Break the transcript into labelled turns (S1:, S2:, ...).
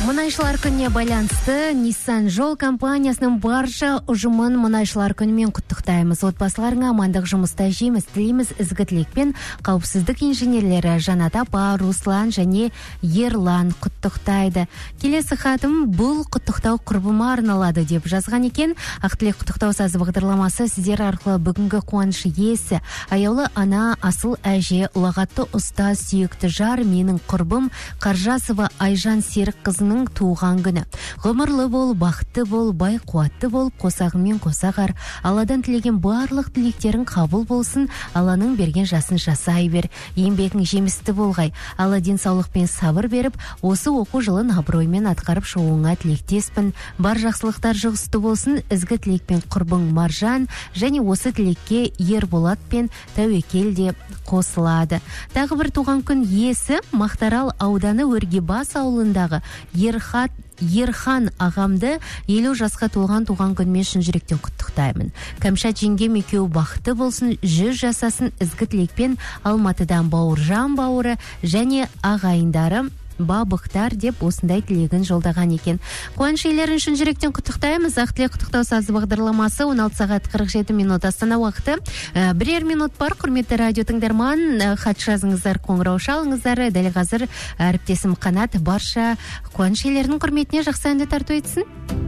S1: Мұнайшылар күніне байланысты Nissan жол компаниясының барша ұжымын мұнайшылар күнімен құттықтаймыз. Отбасыларыңа амандық, жұмыста жеміс тілейміз. Ізгі тілекпен қауіпсіздік инженерлері Жанат апа, Руслан және Ерлан құттықтайды. Келесі хатым бұл құттықтау құрбыма арналады деп жазған екен. Ақтілек құттықтау сазы бағдарламасы сіздер арқылы бүгінгі қуаныш иесі, аяулы ана, асыл әже, ұлағатты ұстаз, сүйікті жар, менің құрбым Қаржасова Айжан Серік қызының туған күні. Ғұмырлы бол, бақытты бол, бай қуатты бол, қосағымен қосағар. Алладан тілеген барлық тілектерін қабыл болсын, Алланың берген жасын жасай бер. Еңбегің жемісті болғай. Алла денсаулық пен сабыр беріп, осы оқу жылын абыроймен атқарып шығуыңа тілектеспін. Бар жақсылықтар жұғысты болсын. Ізгі тілекпен құрбың Маржан және осы тілекке Ерболат пен Тәуекел де қосылады. Тағы бір туған күн иесі Мақтарал ауданы Өргебас ауылындағы Ерхан ағамды 50 жасқа толған туған күнмен шын жүректен құттықтаймын. Кәмшат жеңгем екеуі бақытты болсын, 100 жасасын. Ізгі тілекпен Алматыдан Бауыржан бауыры және ағайындары Бабықтар деп осындай тілегін жолдаған екен. Қуаныш иелерін шын жүректен құттықтаймыз. Ақтілек құттықтау сазы бағдарламасы 16 сағат 47 минут Астана уақыты. Бірер минут бар, құрметті радио тыңдарман. Хат жазыңыздар, қоңырау шалыңыздар. Дәл қазір әріптесім Қанат барша қуаныш иелерінің құрметіне жақсы әнді тарту етсін.